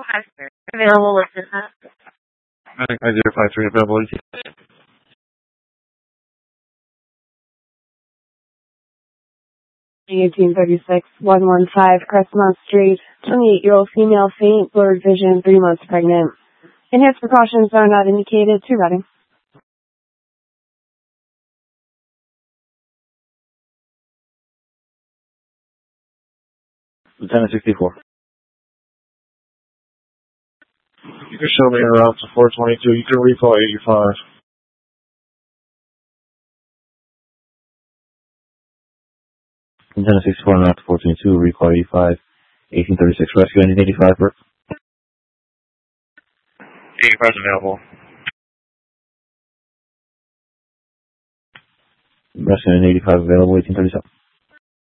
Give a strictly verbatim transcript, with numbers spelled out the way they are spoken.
has available listen. I zero five three available. eighteen thirty-six, one one five Crestmont Street, twenty-eight-year-old female, faint, blurred vision, three months pregnant. Enhanced precautions are not indicated. To Reading. Lieutenant sixty-four. You can show me a route to four twenty-two. You can recall eighty-five. Lieutenant sixty-four, route to four twenty-two, recall eighty-five, eighteen thirty-six, rescue engine eighty-five, Bert. eighty-five is available. Rescue engine eighty-five available, eighteen thirty-seven.